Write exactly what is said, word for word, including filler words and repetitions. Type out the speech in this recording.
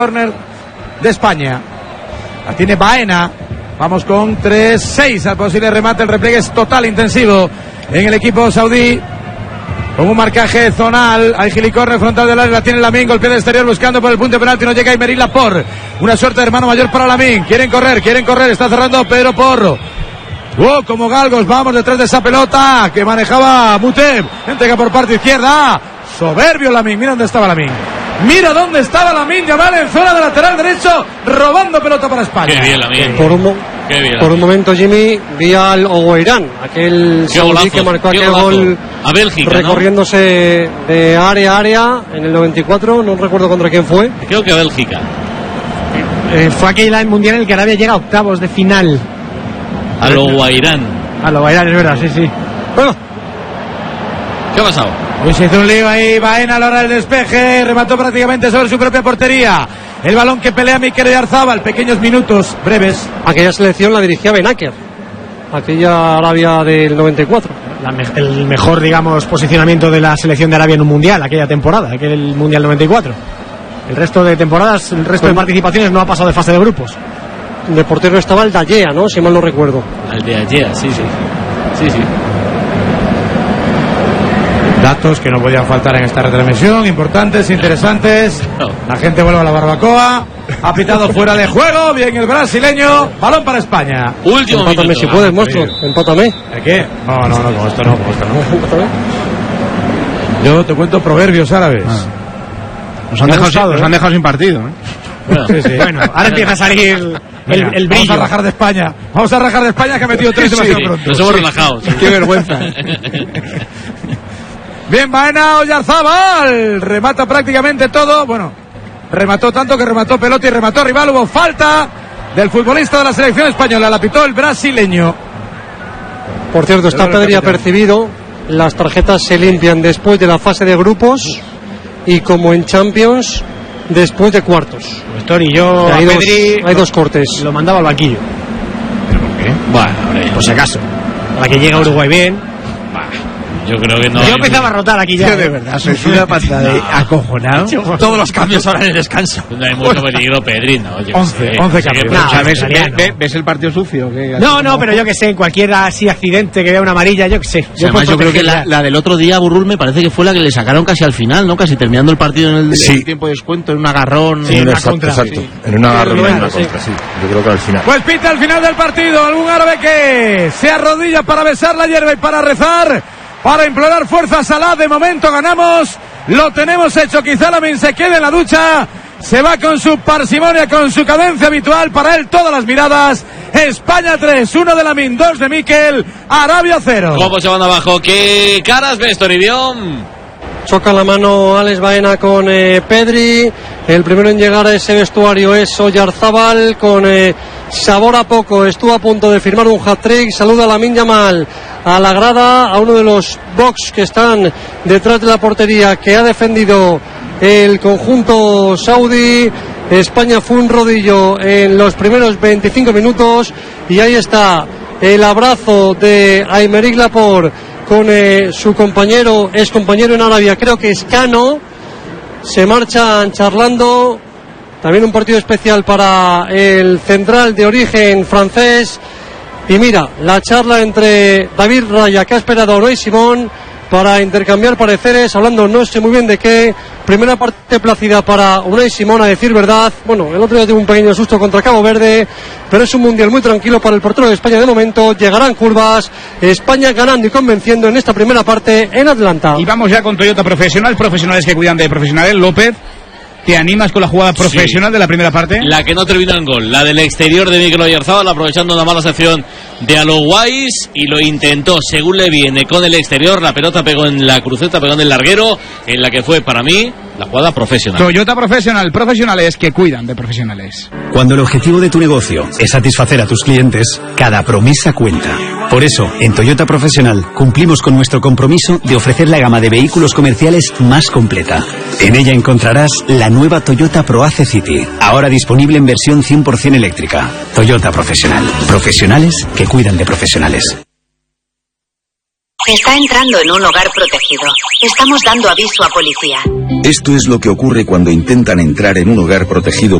Corner de España. La tiene Baena. Vamos con tres seis al posible remate. El repliegue es total, intensivo en el equipo saudí. Con un marcaje zonal. Hay gilicorner frontal del área. La tiene Lamine. Golpea de exterior buscando por el punto de penalti. No llega Aymeric Laporte. Una suerte de hermano mayor para Lamine. Quieren correr, quieren correr. Está cerrando Pedro Porro. Oh, como galgos, vamos detrás de esa pelota que manejaba Muteb. Entrega por parte izquierda. Soberbio Lamine. Mira dónde estaba Lamine. Mira dónde estaba Lamine Yamal en zona de lateral derecho, robando pelota para España. Qué bien Lamine. Por un, Qué bien, por un momento, Jimmy, vi al Ogueirán, aquel saudí que marcó aquel golazo. gol a Bélgica, recorriéndose, ¿no?, de área a área en el noventa y cuatro. No recuerdo contra quién fue. Creo que Bélgica. Eh, fue aquel en mundial en el que Arabia llega a octavos de final. Al Ogueirán. Al Ogueirán, es verdad, sí, sí. Bueno. ¿Qué ha pasado? Pues se hizo un lío ahí, Baena a la hora del despeje, remató prácticamente sobre su propia portería. El balón que pelea Mikel Oyarzabal, pequeños minutos, breves. Aquella selección la dirigía Benaker, aquella Arabia del noventa y cuatro. La me- el mejor, digamos, posicionamiento de la selección de Arabia en un mundial, aquella temporada, aquel mundial noventa y cuatro. El resto de temporadas, el resto de participaciones no ha pasado de fase de grupos. De portero estaba el Dallea, ¿no? Si mal no recuerdo. Al de ayer, sí, sí. Sí, sí. Datos que no podían faltar en esta retransmisión, importantes, interesantes. La gente vuelve a la barbacoa. Ha pitado fuera de juego. Bien el brasileño. Balón para España. Último Empátame minuto. si puedes, monstruo. Empátame. ¿De qué? No, no, no, con esto no, con esto no. Yo te cuento proverbios árabes. Ah. Nos, han Me ha dejado, gustado, nos ¿eh? han dejado sin partido, ¿eh? Bueno, Sí, sí. Bueno, ahora empieza a salir el, Venga, el brillo. Vamos a rajar de España. Vamos a rajar de España que ha metido tres sí, demasiado sí, pronto. nos hemos relajado. Qué vergüenza. Bien, Baena Oyarzabal. Remata prácticamente todo. Bueno, remató tanto que remató pelota y remató rival. Hubo falta del futbolista de la selección española. La pitó el brasileño. Por cierto, está Pedri apercibido. Las tarjetas se limpian después de la fase de grupos y, como en Champions, después de cuartos. Pues Tony, yo a Hay dos, Pedri hay dos cortes. lo mandaba al banquillo. ¿Pero por qué? Bueno, hombre, Por si acaso. Para que llegue a Uruguay bien. yo creo que no. Yo empezaba a rotar aquí ya. Yo de verdad, sois una patada de acojonado. Todos los cambios ahora en el descanso. No hay mucho peligro, Pedri, ¿no? Yo Once, sé. once Sí, cambios. pero- No, ¿Sabes? italiano. ¿Ves, ves el partido sucio? ¿Qué? No, no, pero yo que sé, en cualquier así accidente que vea una amarilla, yo que sé. Sí, además, yo creo que la, la del otro día, Burrul, me parece que fue la que le sacaron casi al final, ¿no? Casi terminando el partido en el, Sí. el tiempo de descuento, en un agarrón. Sí, En una exacto, contra, exacto. sí. En una agarrón, Rubén, en una sí. contra, sí. Yo creo que al final. Pues pita al final del partido. Algún árabe que se arrodilla para besar la hierba y para rezar, para implorar fuerzas a Salah. De momento ganamos. Lo tenemos hecho. Quizá Lamine se quede en la ducha. Se va con su parsimonia, con su cadencia habitual. Para él todas las miradas. España tres, uno de Lamine, dos de Mikel. Arabia cero. ¿Cómo se van abajo? ¿Qué caras ves, Tony Dion? Choca la mano Alex Baena con eh, Pedri. El primero en llegar a ese vestuario es Oyarzabal, con eh, sabor a poco. Estuvo a punto de firmar un hat-trick. Saluda a Lamine Yamal a la grada, a uno de los box que están detrás de la portería, que ha defendido el conjunto saudí. España fue un rodillo en los primeros veinticinco minutos y ahí está el abrazo de Aymeric Laporte con eh, su compañero, ex compañero en Arabia, creo que es Cano. Se marchan charlando. También un partido especial para el central de origen francés. Y mira, la charla entre David Raya, que ha esperado a Unai Simón para intercambiar pareceres, hablando no sé muy bien de qué. Primera parte plácida para Unai Simón, a decir verdad. Bueno, el otro día tuvo un pequeño susto contra Cabo Verde, pero es un mundial muy tranquilo para el portero de España de momento. Llegarán curvas, España ganando y convenciendo en esta primera parte en Atlanta. Y vamos ya con Toyota Profesional, profesionales que cuidan de profesionales. López, ¿te animas con la jugada profesional Sí. de la primera parte? La que no terminó en gol, la del exterior de Mikel Oyarzabal, aprovechando una mala sección de Aloguais, y lo intentó según le viene con el exterior. La pelota pegó en la cruceta, pegó en el larguero, en la que fue para mí la jugada profesional. Toyota Profesional, profesionales que cuidan de profesionales. Cuando el objetivo de tu negocio es satisfacer a tus clientes, cada promesa cuenta. Por eso, en Toyota Profesional cumplimos con nuestro compromiso de ofrecer la gama de vehículos comerciales más completa. En ella encontrarás la nueva Toyota ProAce City, ahora disponible en versión cien por ciento eléctrica. Toyota Profesional, profesionales que cuidan de profesionales. Está entrando en un hogar protegido. Estamos dando aviso a policía. Esto es lo que ocurre cuando intentan entrar en un hogar protegido